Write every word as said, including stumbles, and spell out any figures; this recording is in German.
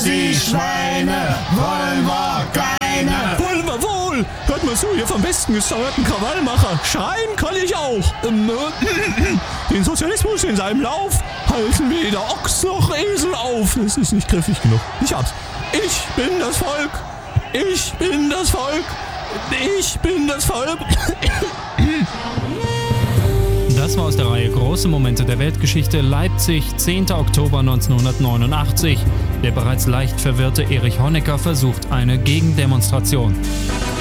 Nazi-Schweine wollen wir keine. Wollen wir wohl. Hört mal zu, ihr vom Westen gesteuerten Krawallmacher. Schreien kann ich auch. Ähm, äh, den Sozialismus in seinem Lauf halten weder Ochs noch Esel auf. Es ist nicht griffig genug. Ich hab's. Ich bin das Volk. Ich bin das Volk. Ich bin das Volk. Das war aus der Reihe Große Momente der Weltgeschichte Leipzig, zehnter Oktober neunzehnhundertneunundachtzig. Der bereits leicht verwirrte Erich Honecker versucht eine Gegendemonstration.